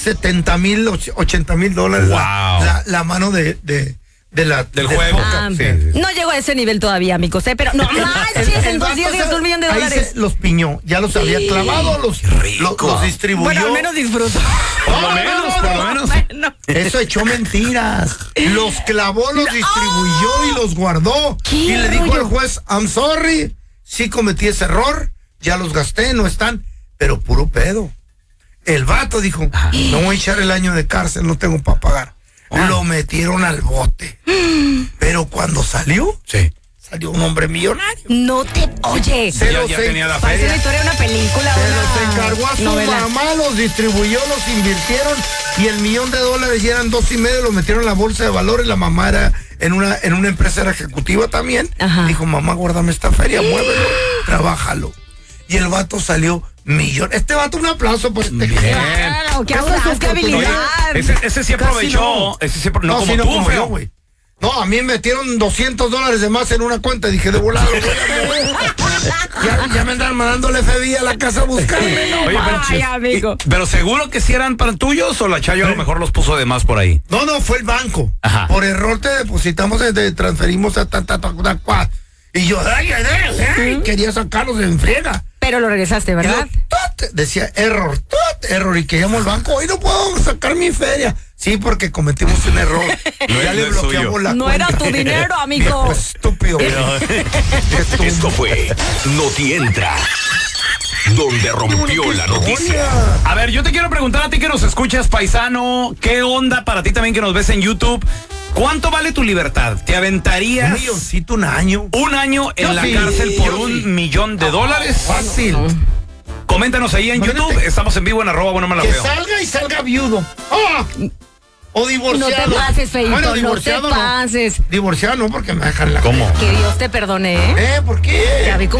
$70,000, $80,000 la mano del juego. No llegó a ese nivel todavía, amigos, pero no manches, en 2 días $1 millón. Ahí los piñó, ya los había clavado, los distribuyó. Bueno, al menos disfrutó. Por lo menos. Bueno. Eso echó mentiras. Los clavó, los distribuyó y los guardó. Y le dijo al juez, I'm sorry, sí cometí ese error, ya los gasté, no están, pero puro pedo. El vato dijo, no voy a echar el año de cárcel, no tengo para pagar. Lo metieron al bote. Pero cuando salió, salió un hombre millonario. No te... Oye. Ya tenía la parece feria. la historia de una película. Se los encargó a su novela. mamá, los distribuyó, los invirtieron y $1 millón ya eran 2.5, lo metieron en la bolsa de valores. La mamá era en una empresa era ejecutiva también. Ajá. Dijo, mamá, guárdame esta feria, muévelo, trabájalo. Y el vato salió millón. Este vato, un aplauso por este. Claro, qué audaz, qué habilidad. Ese sí aprovechó. Ese sí, no como tú, como yo, güey. No, a mí me metieron $200 de más en una cuenta. Dije, de volado. ya me andan mandando el FBI a la casa a buscarme, ¿no? Oye, Ay, amigo. pero seguro que sí eran para tuyos o la Chayo a lo mejor los puso de más por ahí. No, fue el banco. Ajá. Por error te depositamos, te transferimos a y yo, quería sacarlos en friega. Pero lo regresaste, ¿verdad? Decía error, y que llamo al banco, hoy no puedo sacar mi feria. Sí, porque cometimos un error. Ya le bloqueamos la No cuenta. era tu dinero, amigo. Pues, estúpido. Esto fue No Te Entra, donde rompió la noticia. A ver, yo te quiero preguntar a ti que nos escuchas, paisano, ¿qué onda para ti también que nos ves en YouTube? ¿Cuánto vale tu libertad? ¿Te aventarías $1 milloncito un año? un año en Yo la sí, cárcel por yo $1 sí. millón? Fácil. Coméntanos ahí en Imagínate. YouTube. Estamos en vivo en @bueno me la Que veo. salga y salga viudo. O divorciado. No te pases, feíto, Bueno, no te divorciado pases. Divorciado no, porque me dejan la... ¿Cómo? Que Dios te perdone, ¿eh? ¿Por qué? Ya vi cómo